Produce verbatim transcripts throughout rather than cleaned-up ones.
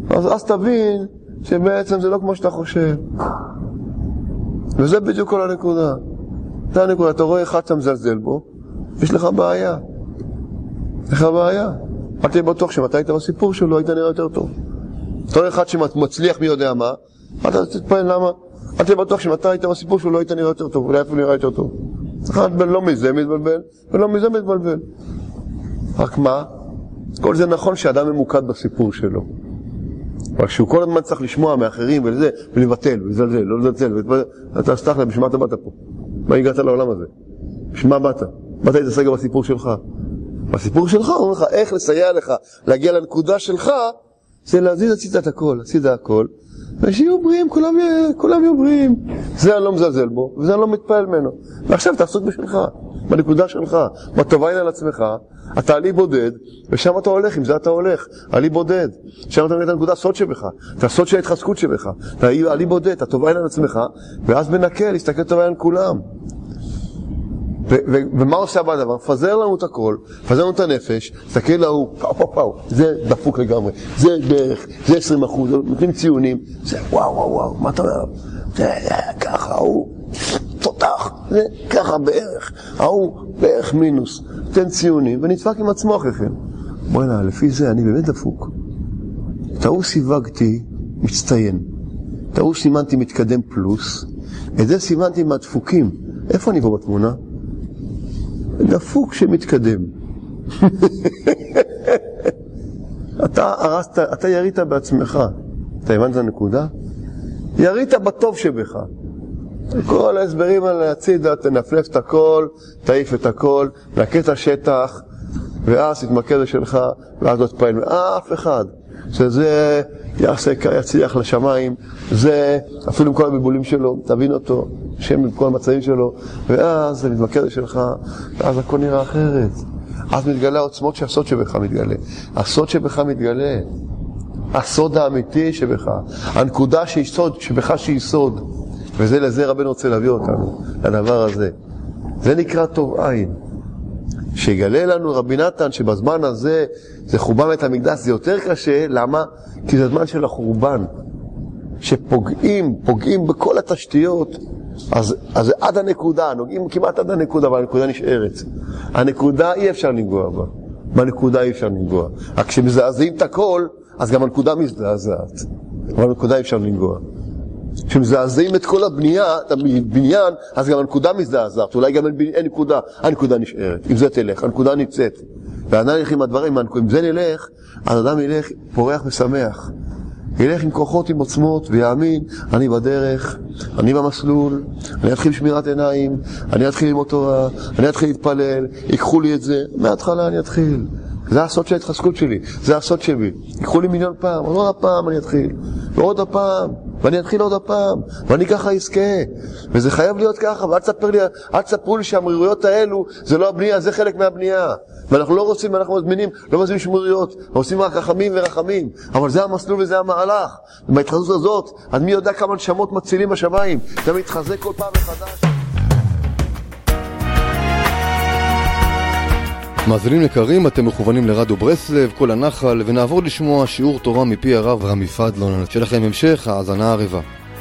אז, אז תבין שבעצם זה לא כמו שאתה חושב. וזה בדיוק כל הנקודה. זה הנקודה, אתה רואה אחד שאתה מזלזל בו, יש לך בעיה. יש לך בעיה. אל תהיה בטוח שמתי היית בסיפור שלו, היית נראה יותר טוב. אתה רואה אחד שמצליח מי יודע מה, אתה תתפעל למה? אל תהיה בטוח שמתי היית בסיפור שלו, היית נראה יותר טוב, אולי אפילו נראה יותר טוב. אחד לא מזה מתבלבל, ולא מזה מתבלבל. רק מה? כל זה נכון שאדם ממוקד בסיפור שלו. אבל כשהוא כל הזמן צריך לשמוע מאחרים ולזה, ולבטל, ולזלזל, לא לזלזל, אתה סתח להם, בשביל מה אתה באת פה? מה הגעת לעולם הזה? בשביל מה באת? באת להתעסק בסיפור שלך. בסיפור שלך, הוא אומר לך, איך לסייע לך להגיע לנקודה שלך, זה להזיז הצידה את הכל, הצידה הכל, ושיהיו בריאים, כולם, כולם יהיו בריאים. זה אני לא מזלזל בו, וזה אני לא מתפעל ממנו. ועכשיו תעסוק בשבילך, בנקודה שלך, בטובה על עצמך, אתה עלי בודד, ושם אתה הולך, עם זה אתה הולך, עלי בודד. שם אתה מבין את הנקודה הסוד שבך, את הסוד של ההתחזקות שבך. אתה עלי בודד, אתה טובה על עצמך, ואז בנקל, להסתכל טובה על כולם. ו- ו- ומה עושה בדבר? פזר לנו את הכל, פזר לנו את הנפש, תסתכל להוא, פאו פאו פאו, זה דפוק לגמרי, זה בערך, זה עשרים אחוז, נותנים ציונים, זה וואו וואו וואו, מה אתה אומר? זה ככה, הוא תותח, זה ככה בערך, ההוא בערך מינוס, תן ציונים, ונדפק עם עצמו אחריכם. בואי נה, לפי זה אני באמת דפוק. תאו סיווגתי מצטיין, תאו סימנתי מתקדם פלוס, את זה סימנתי מהדפוקים. איפה אני פה בתמונה? דפוק שמתקדם. אתה הרסת, אתה ירית בעצמך. אתה הבנת את הנקודה? ירית בטוב שבך. כל ההסברים על הצידה, תנפנף את הכל, תעיף את הכל, נקה את השטח, ואז תתמקד שלך, ואז לא תפעיל מאף אחד. שזה יעשה, יצליח לשמיים, זה אפילו עם כל הבלבולים שלו, תבין אותו, שם עם כל המצבים שלו, ואז זה מתמקד שלך, ואז הכל נראה אחרת. אז מתגלה העוצמות שהסוד שבך מתגלה. הסוד שבך מתגלה. הסוד האמיתי שבך. הנקודה שהיא סוד, שבך שהיא סוד. וזה לזה רבנו רוצה להביא אותנו, לדבר הזה. זה נקרא טוב עין. שיגלה לנו רבי נתן שבזמן הזה זה חורבן בית המקדש, זה יותר קשה. למה? כי זה זמן של החורבן. שפוגעים, פוגעים בכל התשתיות, אז, אז עד הנקודה, נוגעים כמעט עד הנקודה, אבל הנקודה נשארת. הנקודה אי אפשר לנגוע בה. בנקודה אי אפשר לנגוע. רק כשמזעזעים את הכל, אז גם הנקודה מזדעזעת. אבל הנקודה אי אפשר לנגוע. כשמזעזעים את כל הבנייה, את הבניין, אז גם הנקודה מזדעזעת. אולי גם אין נקודה, הנקודה נשארת. אם זה תלך, הנקודה נצאת. ואדם ילך עם הדברים, אם זה נלך, אז אדם ילך פורח ושמח. ילך עם כוחות, עם עוצמות, ויאמין, אני בדרך, אני במסלול, אני אתחיל שמירת עיניים, אני אתחיל עם אותו, אני אתחיל להתפלל, ייקחו לי את זה, מההתחלה אני אתחיל. זה הסוד של ההתחזקות שלי, זה הסוד שלי. ייקחו לי מיליון פעם, עוד הפעם אני אתחיל, ועוד הפעם, ואני אתחיל עוד הפעם, ואני ככה אזכה. וזה חייב להיות ככה, ואל תספר לי, אל תספרו לי שהמרירויות האלו, זה לא הבנייה, זה חלק מהבנייה. ואנחנו לא רוצים, אנחנו מזמינים, לא מזמינים שמרירויות, עושים רק רחמים ורחמים. אבל זה המסלול וזה המהלך. ובהתחזות הזאת, אז מי יודע כמה נשמות מצילים בשמיים, זה מתחזק כל פעם מחדש. מאזינים יקרים, אתם מכוונים לרדיו ברסלב, כל הנחל, ונעבור לשמוע שיעור תורה מפי הרב רמי פדלון. שיהיה לכם המשך האזנה ערבה.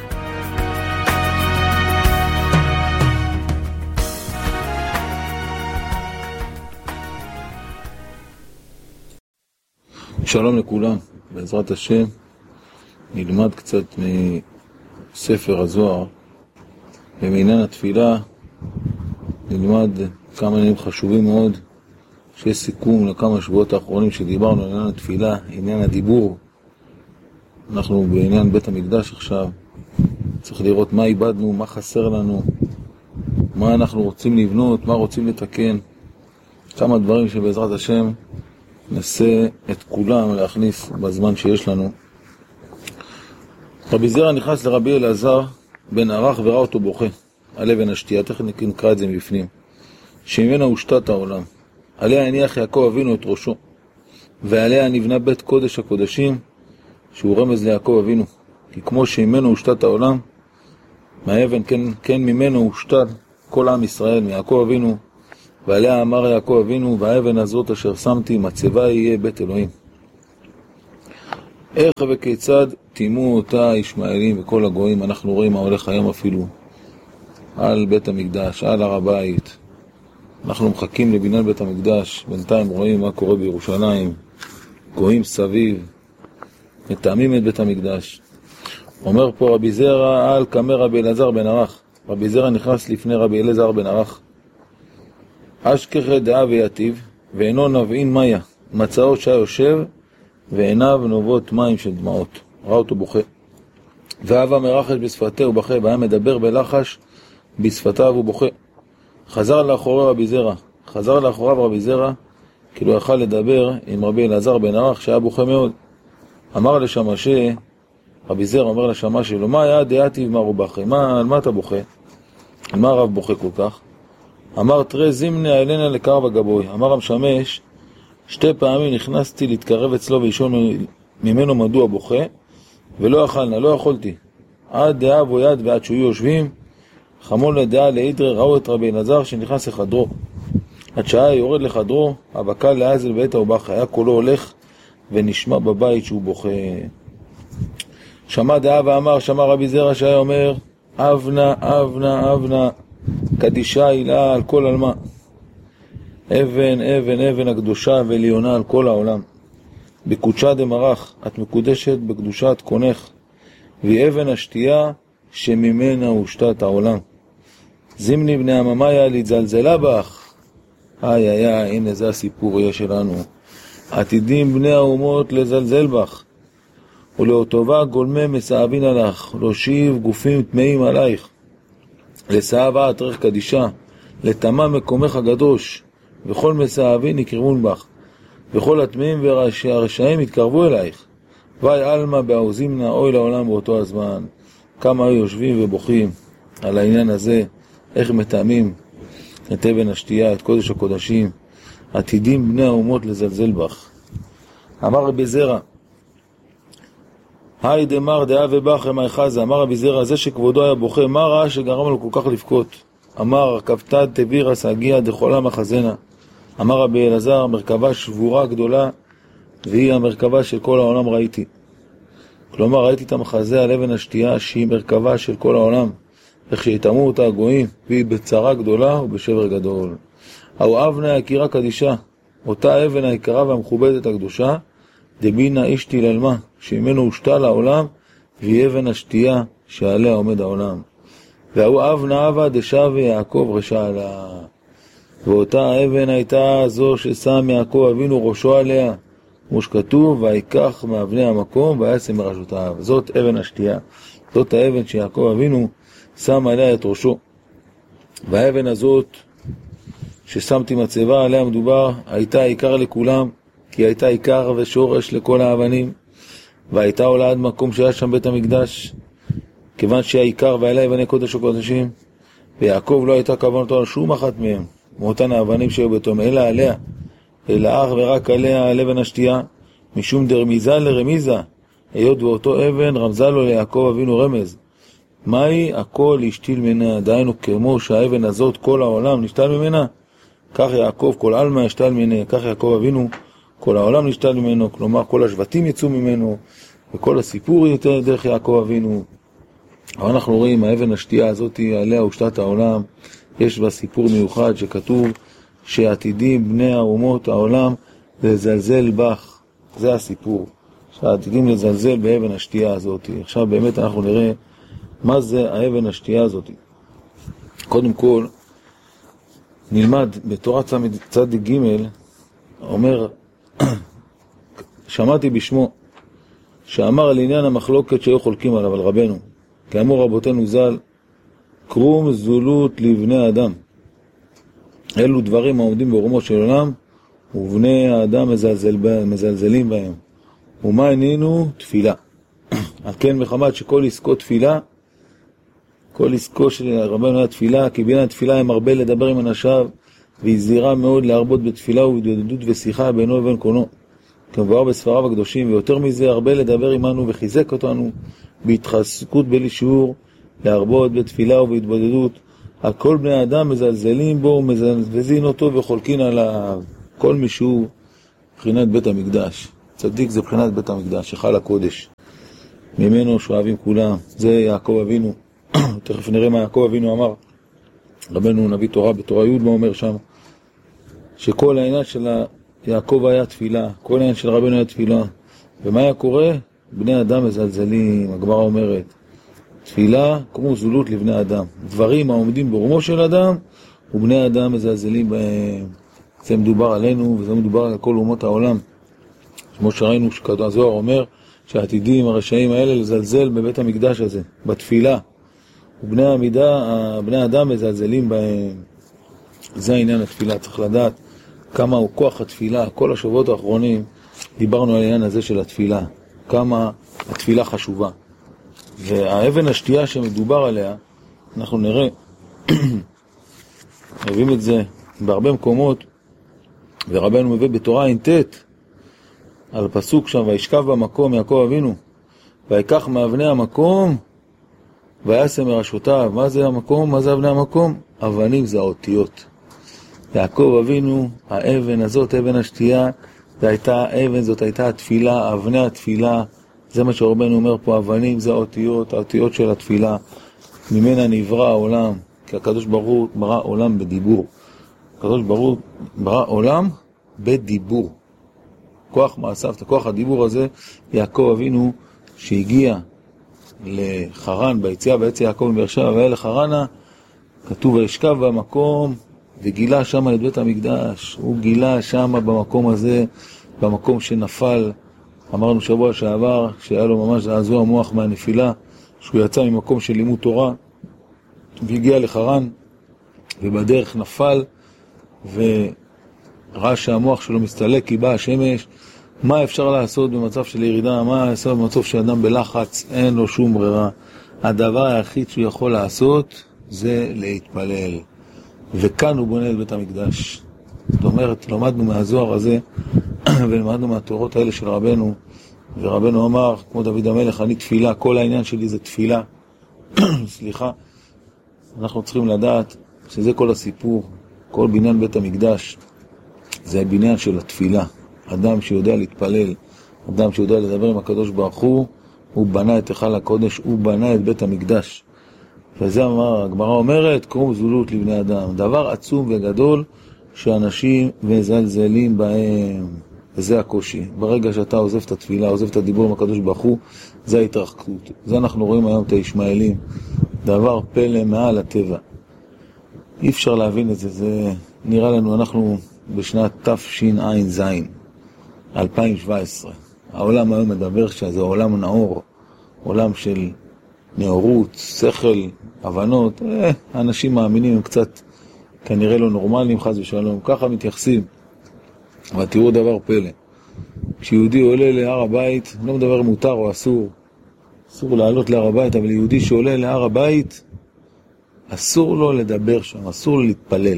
שלום לכולם, בעזרת השם נלמד קצת מספר הזוהר, ומעניין התפילה נלמד כמה עניינים חשובים מאוד, שיש סיכום לכמה שבועות האחרונים שדיברנו על עניין התפילה, עניין הדיבור. אנחנו בעניין בית המקדש עכשיו, צריך לראות מה איבדנו, מה חסר לנו, מה אנחנו רוצים לבנות, מה רוצים לתקן, כמה דברים שבעזרת השם ננסה את כולם להכניס בזמן שיש לנו. רבי זרע נכנס לרבי אלעזר בן ערך וראה אותו בוכה על אבן השתייה, תכף נקרא את זה מבפנים, שממנה הושתת העולם. עליה הניח יעקב אבינו את ראשו, ועליה נבנה בית קודש הקודשים, שהוא רמז ליעקב אבינו, כי כמו שממנו הושתת העולם, מהאבן כן, כן ממנו הושתת כל עם ישראל, מיעקב אבינו, ועליה אמר יעקב אבינו, והאבן הזאת אשר שמתי מצבה יהיה בית אלוהים. איך וכיצד תימו אותה הישמעאלים וכל הגויים. אנחנו רואים מה הולך היום אפילו על בית המקדש, על הר הבית. אנחנו מחכים לבניין בית המקדש, בינתיים רואים מה קורה בירושלים, גויים סביב, מתאמים את בית המקדש. אומר פה רבי זרע על קמא רבי אלעזר בן ערך. רבי זרע נכנס לפני רבי אלעזר בן ערך. אשכחי דעה ויתיב, ואינו נבעין מיה, מצאו שהיה יושב, ועיניו נובות מים של דמעות. ראה אותו בוכה. ואהבה מרחש בשפתיו ובכה, והיה מדבר בלחש בשפתיו ובוכה. חזר לאחורי רבי זרע, חזר לאחוריו רבי זרע, כי לא יכל לדבר עם רבי אלעזר בן ערך, שהיה בוכה מאוד. אמר לשמשי, רבי זרע אומר לשמשי לו, מה היה דעתי ומר ובכה? מה, על מה אתה בוכה? על מה הרב בוכה כל כך? אמר תראה זימנה אלנה לקרב הגבוי. אמר המשמש, שתי פעמים נכנסתי להתקרב אצלו וישון ממנו מדוע בוכה, ולא אכלנה, לא יכולתי. עד דעה ויד ועד שהוא יושבים, חמול לדעה לאידרה ראו את רבי אלעזר שנכנס לחדרו. עד שהיה יורד לחדרו, הבקל להזל בית ובכה, היה קולו הולך ונשמע בבית שהוא בוכה. שמע דעה ואמר, שמע רבי זרע שהיה אומר, אבנה, אבנה, אבנה, קדישה הילה על כל עלמה. אבן, אבן, אבן הקדושה ועליונה על כל העולם. בקודשה דמרח, את מקודשת בקדושת קונך, והיא אבן השתייה שממנה הושתת העולם. זימני בני הממיה להתזלזלה בך. איי איי איי, הנה זה הסיפור יהיה שלנו. עתידים בני האומות לזלזל בך, ולאוטובה גולמי מסעבין עליך, להושיב גופים טמאים עלייך, לסעבה עטרך קדישה, לתמה מקומך הקדוש, וכל מסעבין יקרבון בך, וכל הטמאים והרשעים יתקרבו אלייך. ואי אלמה בעוזימנה אוי לעולם באותו הזמן. כמה היו יושבים ובוכים על העניין הזה, איך מתאמים את אבן השתייה, את קודש הקודשים, עתידים בני האומות לזלזל בך. אמר רבי זרע, היי דמר דעה ובך רמי חזה. אמר רבי זרע, זה שכבודו היה בוכה, מה ראה שגרם לו כל כך לבכות? אמר, כבתד תבירה סגיע דחולה מחזנה. אמר רבי אלעזר, מרכבה שבורה גדולה, והיא המרכבה של כל העולם ראיתי. כלומר, ראיתי את המחזה על אבן השתייה, שהיא מרכבה של כל העולם, איך שיתאמו אותה הגויים, והיא בצרה גדולה ובשבר גדול. אהו אבנה היקרה קדישה, אותה אבן היקרה והמכובדת הקדושה, דבינה אשתי ללמה, שממנו הושתה לעולם, והיא אבן השתייה שעליה עומד העולם. והוא אבנה אבא דשווה יעקב רשע עליה. ואותה האבן הייתה זו ששם יעקב אבינו ראשו עליה, כמו שכתוב, ויקח מאבני המקום וישם מראשותיו. זאת אבן השתייה, זאת האבן שיעקב אבינו שם עליה את ראשו. והאבן הזאת ששמתי מצבה עליה מדובר, הייתה עיקר לכולם, כי הייתה עיקר ושורש לכל האבנים, והייתה עולה עד מקום שהיה שם בית המקדש, כיוון שהעיקר ועליה אבני קודש הקודשים, ויעקב לא הייתה כוונתו על שום אחת מהם, מאותן האבנים שהיו בתום, אלא עליה, אלא אך ורק עליה על אבן השתייה, משום דרמיזה לרמיזה, היות ואותו אבן רמזה לו ליעקב אבינו רמז. מהי? הכל השתיל ממנה, דהיינו כמו שהאבן הזאת כל העולם נשתל ממנה, כך יעקב כל עלמא השתל ממנה, כך יעקב אבינו כל העולם נשתל ממנו, כלומר כל השבטים יצאו ממנו, וכל הסיפור יותר דרך יעקב אבינו. אבל אנחנו רואים, האבן השתייה הזאת עליה הושתת העולם, יש בה סיפור מיוחד שכתוב שעתידים בני האומות העולם לזלזל בך. זה הסיפור, שעתידים לזלזל באבן השתייה הזאת. עכשיו באמת אנחנו נראה מה זה האבן השתייה הזאת. קודם כל, נלמד בתורת צדיק ג' אומר, שמעתי בשמו, שאמר על עניין המחלוקת שהיו חולקים עליו, על רבנו, כאמור רבותינו ז"ל, קרום זולות לבני אדם. אלו דברים העומדים ברומו של עולם, ובני האדם מזלזל, מזלזלים בהם. ומה ענינו? תפילה. כן מחמת שכל עסקו תפילה, כל עסקו של רבנו היה תפילה, כי בין התפילה הם הרבה לדבר עם אנשיו, והיא זהירה מאוד להרבות בתפילה ובהתבודדות ושיחה בינו ובין קונו. כמובן בספריו הקדושים, ויותר מזה הרבה לדבר עמנו וחיזק אותנו בהתחזקות בלי שיעור, להרבות בתפילה ובהתבודדות. הכל בני האדם מזלזלים בו ומזלזלים אותו וחולקין עליו. כל מישהו מבחינת בית המקדש. צדיק זה מבחינת בית המקדש, היכל הקודש. ממנו שואבים כולם, זה יעקב אבינו. תכף נראה מה יעקב אבינו אמר. רבנו נביא תורה בתורה י' מה אומר שם, שכל העניין של יעקב היה תפילה, כל העניין של רבנו היה תפילה. ומה היה קורה? בני אדם מזלזלים, הגמרא אומרת, תפילה כמו זולות לבני אדם. דברים העומדים ברומו של אדם, ובני אדם מזלזלים בהם. זה מדובר עלינו, וזה מדובר על כל אומות העולם. כמו שראינו שהזוהר אומר, שהעתידים הרשעים האלה לזלזל בבית המקדש הזה, בתפילה. ובני העמידה, בני האדם מזלזלים בהם. זה העניין התפילה, צריך לדעת כמה הוא כוח התפילה. כל השבועות האחרונים דיברנו על העניין הזה של התפילה, כמה התפילה חשובה. והאבן השתייה שמדובר עליה, אנחנו נראה, מביאים את זה בהרבה מקומות, ורבנו מביא בתורה אינטט, על פסוק שם, וישכב במקום יעקב אבינו, ויקח מאבני המקום, ויעשה מראשותיו. מה זה המקום? מה זה אבני המקום? אבנים זה האותיות. יעקב אבינו, האבן הזאת, אבן השתייה, זה הייתה אבן, זאת הייתה התפילה, אבני התפילה, זה מה שרבנו אומר פה, אבנים זה האותיות, האותיות של התפילה, ממנה נברא העולם, כי הקדוש ברוך הוא ברא עולם בדיבור. הקדוש ברוך הוא ברא עולם בדיבור. כוח מעשיו, כוח הדיבור הזה, יעקב אבינו שהגיע לחרן, ביציאה ויצא יעקב מבאר שבע והיה לחרנה, כתוב וישכב במקום וגילה שם את בית המקדש. הוא גילה שם במקום הזה, במקום שנפל. אמרנו שבוע שעבר שהיה לו ממש זעזוע המוח מהנפילה, שהוא יצא ממקום של לימוד תורה והגיע לחרן, ובדרך נפל וראה שהמוח שלו מסתלק כי באה השמש. מה אפשר לעשות במצב של ירידה? מה אפשר במצב של אדם בלחץ? אין לו שום ברירה. הדבר היחיד שהוא יכול לעשות זה להתפלל. וכאן הוא בונה את בית המקדש. זאת אומרת, למדנו מהזוהר הזה ולמדנו מהתורות האלה של רבנו, ורבנו אמר, כמו דוד המלך, אני תפילה, כל העניין שלי זה תפילה. סליחה. אנחנו צריכים לדעת שזה כל הסיפור, כל בניין בית המקדש, זה הבניין של התפילה. אדם שיודע להתפלל, אדם שיודע לדבר עם הקדוש ברוך הוא, הוא בנה את היכל הקודש, הוא בנה את בית המקדש. וזה אמר, הגמרא אומרת, קרום זולות לבני אדם. דבר עצום וגדול שאנשים מזלזלים בהם. וזה הקושי. ברגע שאתה עוזב את התפילה, עוזב את הדיבור עם הקדוש ברוך הוא, זה ההתרחקות. זה אנחנו רואים היום את הישמעאלים. דבר פלא מעל הטבע. אי אפשר להבין את זה. זה נראה לנו, אנחנו בשנת תשע"ז, אלפיים שבע עשרה. העולם היום מדבר שזה עולם נאור, עולם של נאורות, שכל, הבנות. אה, אנשים מאמינים הם קצת כנראה לא נורמליים, חס ושלום. ככה מתייחסים. אבל תראו דבר פלא. כשיהודי עולה להר הבית, לא מדבר מותר או אסור, אסור לעלות להר הבית, אבל יהודי שעולה להר הבית, אסור לו לדבר שם, אסור לו להתפלל.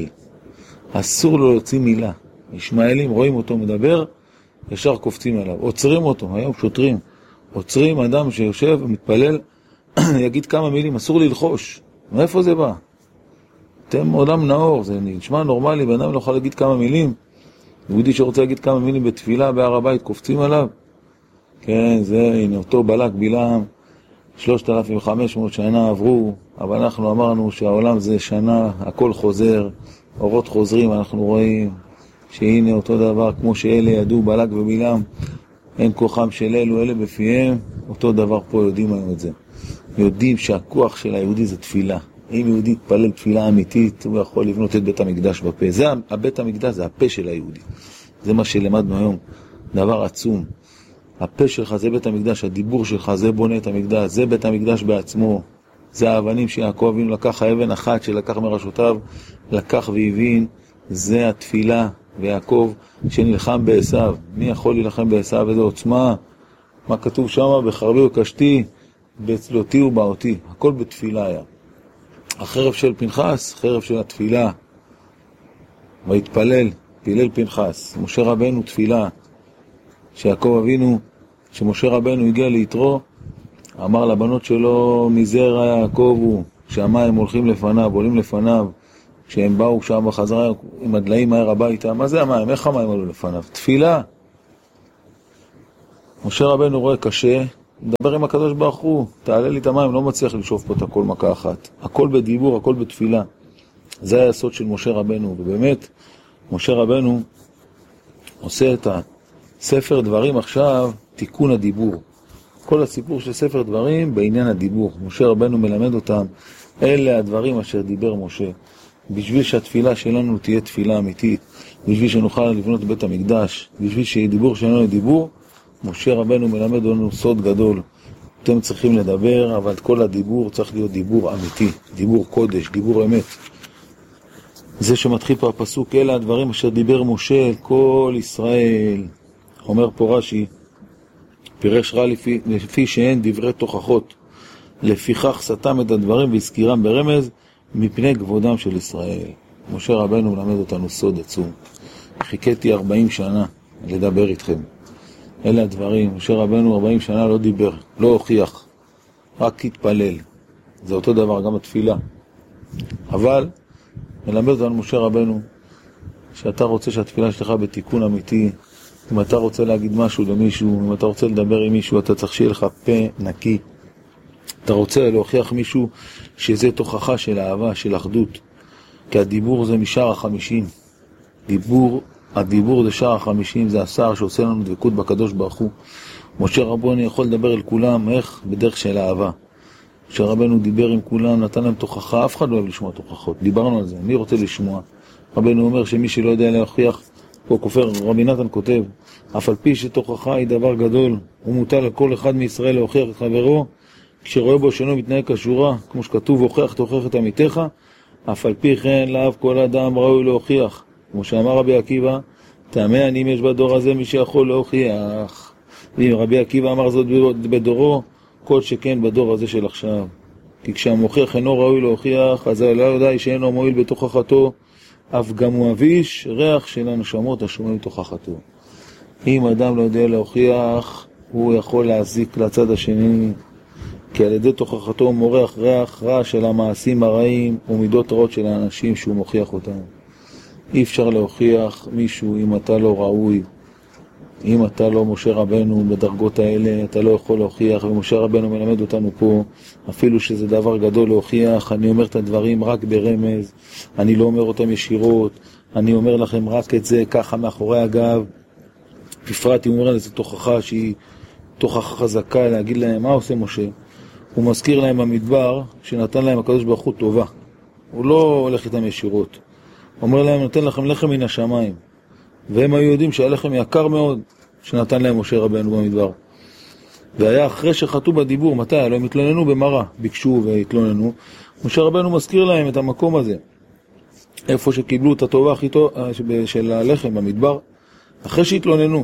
אסור לו להוציא מילה. ישמעאלים רואים אותו מדבר, ישר קופצים עליו. עוצרים אותו, היום שוטרים. עוצרים אדם שיושב ומתפלל, יגיד כמה מילים, אסור ללחוש. מאיפה זה בא? אתם עולם נאור, זה נשמע נורמלי, ואדם לא יכול להגיד כמה מילים. יהודי שרוצה להגיד כמה מילים בתפילה בהר הבית, קופצים עליו. כן, זה, הנה, אותו בלק בלעם, שלושת אלפים וחמש מאות שנה עברו, אבל אנחנו אמרנו שהעולם זה שנה, הכל חוזר, אורות חוזרים, אנחנו רואים שהנה אותו דבר, כמו שאלה ידעו בלק ובלעם, אין כוחם של אלו, אלה בפיהם, אותו דבר פה יודעים היום את זה. יודעים שהכוח של היהודי זה תפילה. אם יהודי יתפלל תפילה אמיתית, הוא יכול לבנות את בית המקדש בפה. זה הבית המקדש, זה הפה של היהודי. זה מה שלמדנו היום, דבר עצום. הפה שלך זה בית המקדש, הדיבור שלך זה בונה את המקדש, זה בית המקדש בעצמו. זה האבנים שיעקב אבינו לקח, האבן אחת שלקח מראשותיו, לקח והבין, זה התפילה. ויעקב שנלחם בעשיו, מי יכול להילחם בעשיו? איזו עוצמה? מה כתוב שם? בחרבי וקשתי, בצלותי ובאותי. הכל בתפילה היה. החרב של פנחס, חרב של התפילה. והתפלל, פילל פנחס. משה רבנו תפילה. שיעקב אבינו, שמשה רבנו הגיע ליתרו, אמר לבנות שלו, מזרע יעקב הוא, שהמים הולכים לפניו, עולים לפניו. כשהם באו שם בחזרה עם הדליים מהר הביתה, מה זה המים? איך המים עלו לפניו? תפילה. משה רבנו רואה קשה, מדבר עם הקדוש ברוך הוא, תעלה לי את המים, לא מצליח לשאוף פה את הכל מכה אחת. הכל בדיבור, הכל בתפילה. זה היסוד של משה רבנו, ובאמת, משה רבנו עושה את הספר דברים עכשיו, תיקון הדיבור. כל הסיפור של ספר דברים בעניין הדיבור. משה רבנו מלמד אותם, אלה הדברים אשר דיבר משה. בשביל שהתפילה שלנו תהיה תפילה אמיתית, בשביל שנוכל לבנות בית המקדש, בשביל שהדיבור שלנו יהיה דיבור, משה רבנו מלמד לנו סוד גדול. אתם צריכים לדבר, אבל כל הדיבור צריך להיות דיבור אמיתי, דיבור קודש, דיבור אמת. זה שמתחיל פה הפסוק, אלה הדברים אשר דיבר משה אל כל ישראל. אומר פה רש"י, פירש רע לפי, לפי שהן דברי תוכחות. לפיכך סתם את הדברים והזכירם ברמז מפני כבודם של ישראל. משה רבנו מלמד אותנו סוד עצום. חיכיתי ארבעים שנה לדבר איתכם. אלה הדברים, משה רבנו ארבעים שנה לא דיבר, לא הוכיח, רק התפלל. זה אותו דבר, גם התפילה. אבל מלמד אותנו משה רבנו שאתה רוצה שהתפילה שלך בתיקון אמיתי. אם אתה רוצה להגיד משהו למישהו, אם אתה רוצה לדבר עם מישהו, אתה צריך שיהיה לך פה נקי. אתה רוצה להוכיח מישהו שזה תוכחה של אהבה, של אחדות. כי הדיבור זה משער החמישים. דיבור, הדיבור זה שער החמישים, זה השער שעושה לנו דבקות בקדוש ברוך הוא. משה רבנו יכול לדבר אל כולם, איך? בדרך של אהבה. משה רבנו דיבר עם כולם, נתן להם תוכחה, אף אחד לא אוהב לשמוע תוכחות. דיברנו על זה, מי רוצה לשמוע? רבנו אומר שמי שלא יודע להוכיח, פה כופר, רבי נתן כותב, אף על פי שתוכחה היא דבר גדול, הוא מוטל על כל אחד מישראל להוכיח את חברו, כשרואה בו שאינו מתנהג כשורה, כמו שכתוב, הוכח תוכח את עמיתך, אף על פי כן לאו כל אדם ראוי להוכיח. כמו שאמר רבי עקיבא, תאמן אם יש בדור הזה מי שיכול להוכיח. ואם רבי עקיבא אמר זאת בדורו, כל שכן בדור הזה של עכשיו. כי כשהמוכיח אינו ראוי להוכיח, אז לא יודע שאינו מועיל בתוכחתו, אף גם הוא אביש ריח של הנשמות השומעים בתוכחתו. אם אדם לא יודע להוכיח, הוא יכול להזיק לצד השני, כי על ידי תוכחתו הוא מורח ריח רע של המעשים הרעים ומידות רעות של האנשים שהוא מוכיח אותם. אי אפשר להוכיח מישהו אם אתה לא ראוי, אם אתה לא משה רבנו בדרגות האלה, אתה לא יכול להוכיח, ומשה רבנו מלמד אותנו פה, אפילו שזה דבר גדול להוכיח, אני אומר את הדברים רק ברמז, אני לא אומר אותם ישירות, אני אומר לכם רק את זה ככה מאחורי הגב, בפרט הוא אומר לזה תוכחה שהיא תוכחה חזקה, להגיד להם מה עושה משה, הוא מזכיר להם במדבר שנתן להם הקדוש ברוך הוא טובה, הוא לא הולך איתם ישירות, הוא אומר להם נותן לכם לחם מן השמיים, והם היו יודעים שהלחם יקר מאוד שנתן להם משה רבנו במדבר. והיה אחרי שחטאו בדיבור, מתי? לא הם התלוננו במראה, ביקשו והתלוננו. משה רבנו מזכיר להם את המקום הזה, איפה שקיבלו את הטובה הכי טוב של הלחם במדבר, אחרי שהתלוננו,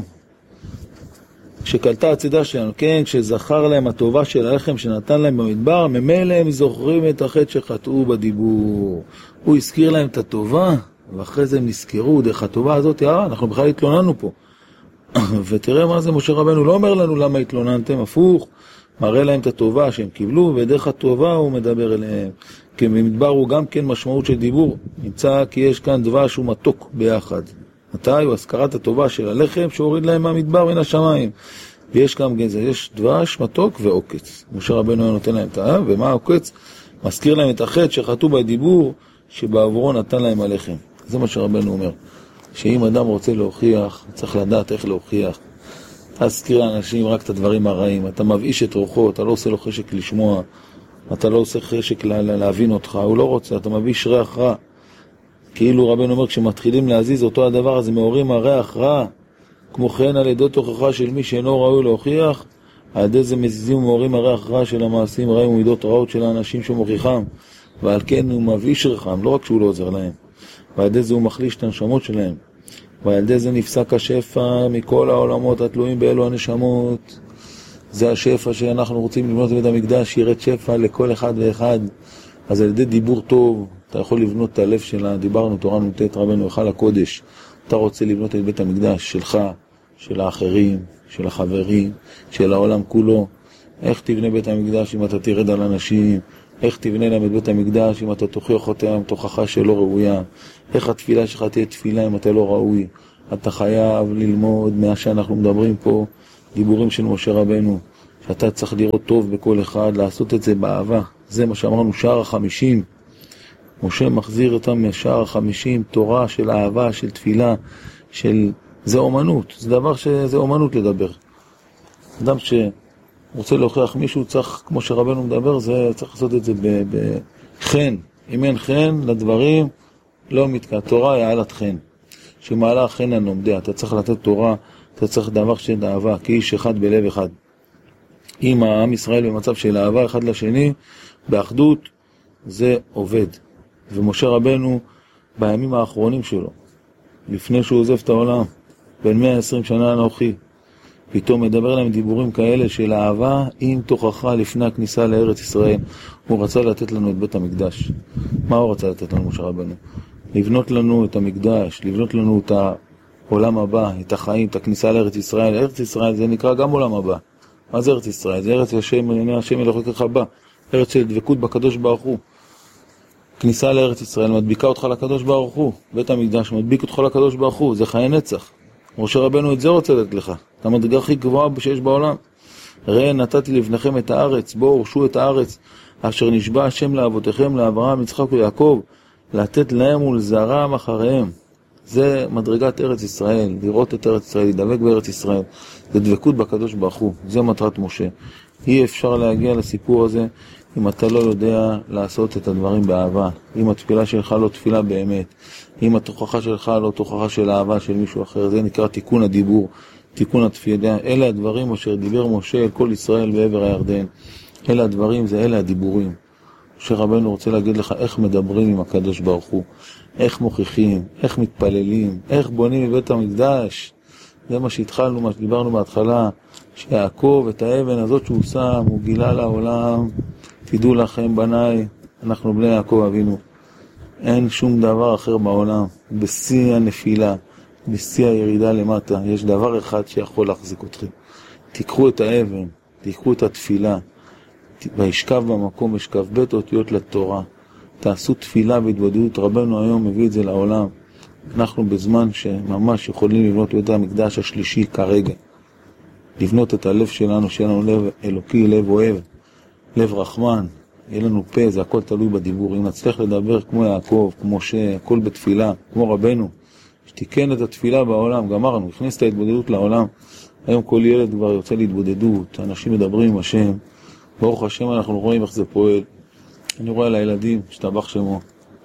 שקלטה הצידה שלנו, כן, כשזכר להם הטובה של הלחם שנתן להם במדבר, ממילא הם זוכרים את החטא שחטאו בדיבור. הוא הזכיר להם את הטובה, ואחרי זה הם נזכרו, דרך הטובה הזאת, אה, אנחנו בכלל התלוננו פה. ותראה מה זה, משה רבנו לא אומר לנו למה התלוננתם, הפוך, מראה להם את הטובה שהם קיבלו, ודרך הטובה הוא מדבר אליהם. כי במדבר הוא גם כן משמעות של דיבור, נמצא כי יש כאן דבש ומתוק ביחד. מתי הוא הזכרת הטובה של הלחם שהוריד להם מהמדבר מן השמיים. ויש גם גזע, יש דבש, מתוק ועוקץ. משה רבנו נותן להם את האב, ומה העוקץ? מזכיר להם את החטא שחטאו בדיבור, שבעבורו נתן להם הלחם. זה מה שרבנו אומר, שאם אדם רוצה להוכיח, צריך לדעת איך להוכיח. תזכיר לאנשים רק את הדברים הרעים, אתה מבאיש את רוחו, אתה לא עושה לו חשק לשמוע, אתה לא עושה חשק לה, להבין אותך, הוא לא רוצה, אתה מבאיש ריח רע. כאילו רבנו אומר, כשמתחילים להזיז אותו הדבר הזה, מעוררים הריח רע, כמו כן על ידי תוכחה של מי שאינו ראוי להוכיח, על ידי זה מזיזים ומעוררים הריח רע של המעשים רעים ומידות רעות של האנשים שמוכיחם, ועל כן הוא מבאיש ריחם, לא רק שהוא לא עוזר להם. ועל ידי זה הוא מחליש את הנשמות שלהם. ועל ידי זה נפסק השפע מכל העולמות התלויים באלו הנשמות. זה השפע שאנחנו רוצים לבנות בבית המקדש, ירד שפע לכל אחד ואחד. אז על ידי דיבור טוב, אתה יכול לבנות את הלב שלה, דיברנו תורה נ"ט רבנו היכל הקודש. אתה רוצה לבנות את בית המקדש שלך, של האחרים, של החברים, של העולם כולו. איך תבנה בית המקדש אם אתה תרד על אנשים? איך תבנה להם את בית המקדש אם אתה תוכיח אותם תוכחה שלא ראויה? איך התפילה שלך תהיה תפילה אם אתה לא ראוי? אתה חייב ללמוד מה שאנחנו מדברים פה, דיבורים של משה רבנו, שאתה צריך לראות טוב בכל אחד, לעשות את זה באהבה. זה מה שאמרנו, שער החמישים. משה מחזיר אותם משער החמישים, תורה של אהבה, של תפילה, של... זה אומנות, זה דבר שזה אומנות לדבר. אדם שרוצה להוכיח מישהו, צריך, כמו שרבנו מדבר, זה צריך לעשות את זה בחן. אם אין חן לדברים, לא מתקע. תורה היא העלת חן. שמעלה חן הנומדיה, אתה צריך לתת תורה, אתה צריך דבר של אהבה, כאיש אחד בלב אחד. אם העם ישראל במצב של אהבה אחד לשני, באחדות, זה עובד. ומשה רבנו, בימים האחרונים שלו, לפני שהוא עוזב את העולם, בין מאה ועשרים שנה אנוכי, פתאום מדבר להם דיבורים כאלה של אהבה עם תוכחה לפני הכניסה לארץ ישראל. הוא רצה לתת לנו את בית המקדש. מה הוא רצה לתת לנו, משה רבנו? לבנות לנו את המקדש, לבנות לנו את העולם הבא, את החיים, את הכניסה לארץ ישראל. ארץ ישראל זה נקרא גם עולם הבא. מה זה ארץ ישראל? זה ארץ השם, עיני השם אלוהיך הבא. ארץ של דבקות בקדוש ברוך הוא. כניסה לארץ ישראל מדביקה אותך לקדוש ברוך הוא. בית המקדש מדביק אותך לקדוש ברוך הוא. זה חיי נצח. משה רבנו את זה רוצה לתת לך. את המדרגה הכי גבוהה שיש בעולם. ראה נתתי לבניכם את הארץ, בואו הורשו את הארץ, אשר נשבע השם לאבותיכם, לאברהם, יצחק ויעקב, לתת להם ולזרעם אחריהם. זה מדרגת ארץ ישראל, לראות את ארץ ישראל, לדבק בארץ ישראל. זה דבקות בקדוש ברוך הוא, זה מטרת משה. אי אפשר להגיע לסיפור הזה אם אתה לא יודע לעשות את הדברים באהבה. אם התפילה שלך לא תפילה באמת, אם התוכחה שלך לא תוכחה של אהבה של מישהו אחר, זה נקרא תיקון הדיבור, תיקון התפילה. אלה הדברים אשר דיבר משה אל כל ישראל בעבר הירדן. אלה הדברים, זה אלה הדיבורים. משה רבנו רוצה להגיד לך איך מדברים עם הקדוש ברוך הוא, איך מוכיחים, איך מתפללים, איך בונים מבית המקדש. זה מה שהתחלנו, מה שדיברנו בהתחלה, שיעקב את האבן הזאת שהוא שם, הוא גילה לעולם, תדעו לכם בניי, אנחנו בני יעקב אבינו. אין שום דבר אחר בעולם, בשיא הנפילה, בשיא הירידה למטה, יש דבר אחד שיכול להחזיק אתכם. תיקחו את האבן, תיקחו את התפילה, וישכב במקום, ישכב בית אותיות לתורה. תעשו תפילה והתוודעות, רבנו היום מביא את זה לעולם. אנחנו בזמן שממש יכולים לבנות בית המקדש השלישי כרגע. לבנות את הלב שלנו, שיהיה לנו לב אלוקי, לב אוהב, לב רחמן, יהיה לנו פה, זה הכל תלוי בדיבור. אם נצליח לדבר כמו יעקב, כמו משה, הכל בתפילה, כמו רבנו, שתיקן את התפילה בעולם, גמרנו, הכניס את ההתבודדות לעולם. היום כל ילד כבר יוצא להתבודדות, אנשים מדברים עם השם, ברוך השם אנחנו רואים איך זה פועל. אני רואה על הילדים, שתבח שמו.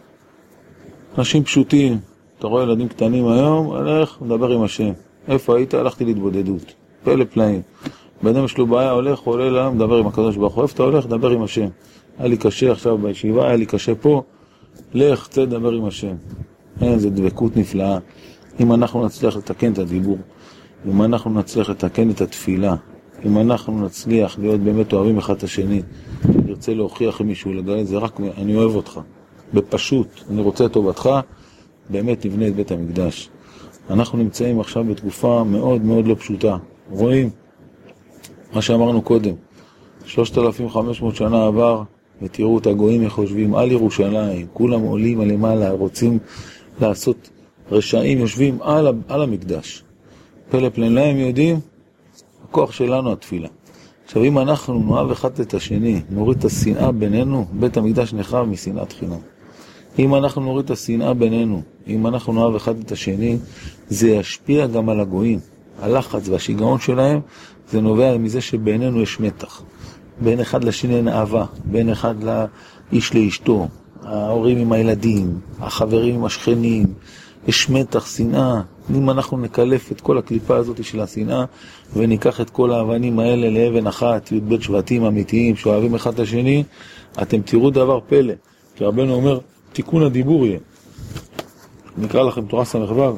אנשים פשוטים, אתה רואה ילדים קטנים היום, הלך, מדבר עם השם. איפה היית? הלכתי להתבודדות. פלא פלאים. באדם יש לו בעיה, הולך, עולה לה, מדבר עם הקדוש ברוך הוא. איפה אתה הולך? דבר עם השם. היה לי קשה עכשיו בישיבה, היה לי קשה פה. לך, צא, דבר עם השם. אין, זה דבקות נפלאה. אם אנחנו נצליח לתקן את הדיבור, אם אנחנו נצליח לתקן את התפילה, אם אנחנו נצליח להיות באמת אוהבים אחד את השני, נרצה להוכיח מישהו לגלל, זה רק אני אוהב אותך. בפשוט, אני רוצה את טובתך, באמת נבנה את בית המקדש. אנחנו נמצאים עכשיו בתקופה מאוד מאוד לא פשוטה. רואים מה שאמרנו קודם, שלושת אלפים וחמש מאות שנה עבר, ותראו את הגויים איך חושבים על ירושלים, כולם עולים על למעלה, רוצים לעשות רשעים, יושבים על, על המקדש. פלא פלא להם יודעים, הכוח שלנו התפילה. עכשיו אם אנחנו נאהב אחד את השני, נוריד את השנאה בינינו, בית המקדש נחרב משנאת חינם. אם אנחנו נוריד את השנאה בינינו, אם אנחנו נאהב אחד את השני, זה ישפיע גם על הגויים. הלחץ והשיגעון שלהם, זה נובע מזה שבינינו יש מתח. בין אחד לשני אין אהבה, בין אחד לאיש לאשתו, ההורים עם הילדים, החברים עם השכנים, יש מתח, שנאה. אם אנחנו נקלף את כל הקליפה הזאת של השנאה, וניקח את כל האבנים האלה לאבן אחת, י' ב' שבטים אמיתיים שאוהבים אחד את השני, אתם תראו דבר פלא. כי רבנו אומר, תיקון הדיבור יהיה. נקרא לכם תורה סמ"ו.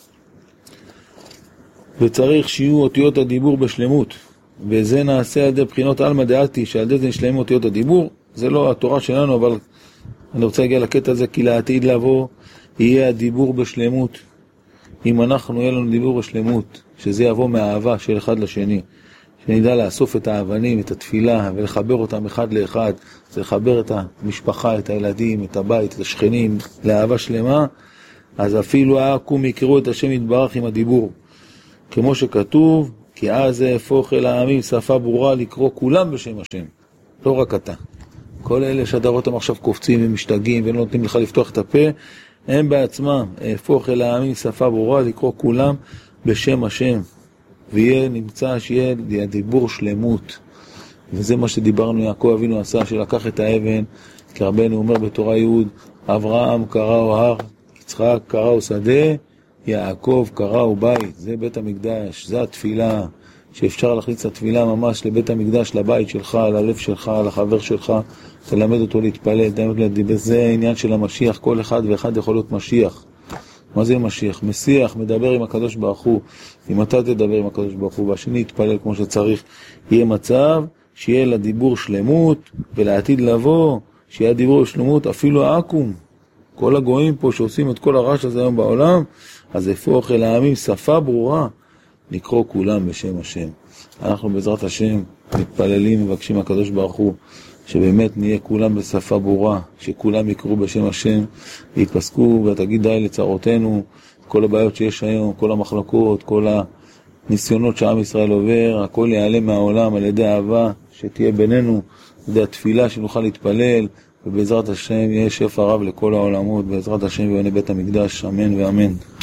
וצריך שיהיו אותיות הדיבור בשלמות. וזה נעשה על ידי בחינות אלמא דעתי, שעל ידי זה נשלם אותיות הדיבור. זה לא התורה שלנו, אבל אני רוצה להגיע לקטע הזה, כי לעתיד לבוא יהיה הדיבור בשלמות. אם אנחנו יהיה לנו דיבור בשלמות, שזה יבוא מהאהבה של אחד לשני, שנדע לאסוף את האבנים, את התפילה, ולחבר אותם אחד לאחד, זה לחבר את המשפחה, את הילדים, את הבית, את השכנים, לאהבה שלמה, אז אפילו העקום יקראו את השם יתברך עם הדיבור. כמו שכתוב, כי אז יהפוך אל העמים שפה ברורה לקרוא כולם בשם השם, לא רק אתה. כל אלה שהדרות הם עכשיו קופצים ומשתגעים ולא נותנים לך לפתוח את הפה, הם בעצמם יהפוך אל העמים שפה ברורה לקרוא כולם בשם השם, ויהיה נמצא שיהיה דיבור שלמות. וזה מה שדיברנו, יעקב אבינו עשה, שלקח את האבן, כי רבנו אומר בתורה יהוד, אברהם קראו הר, יצחק קראו שדה, יעקב קראו בית. זה בית המקדש, זה התפילה, שאפשר להכניס את התפילה ממש לבית המקדש, לבית שלך, ללב שלך, לחבר שלך, תלמד אותו להתפלל, תלמד להתדיבר. זה העניין של המשיח, כל אחד ואחד יכול להיות משיח. מה זה משיח? משיח, מדבר עם הקדוש ברוך הוא. אם אתה תדבר עם הקדוש ברוך הוא והשני יתפלל כמו שצריך, יהיה מצב שיהיה לדיבור שלמות, ולעתיד לבוא שיהיה דיבור שלמות אפילו העקום. כל הגויים פה שעושים את כל הרעש הזה היום בעולם, אז יהפוך אל העמים שפה ברורה לקרוא כולם בשם השם. אנחנו בעזרת השם מתפללים ומבקשים הקדוש ברוך הוא שבאמת נהיה כולם בשפה ברורה, שכולם יקראו בשם השם ויתפסקו ותגיד די לצרותינו, כל הבעיות שיש היום, כל המחלקות, כל הניסיונות שעם ישראל עובר, הכל יעלה מהעולם על ידי אהבה שתהיה בינינו, על ידי התפילה שנוכל להתפלל, ובעזרת השם יהיה שפע רב לכל העולמות, בעזרת השם ויבנה בית המקדש, אמן ואמן.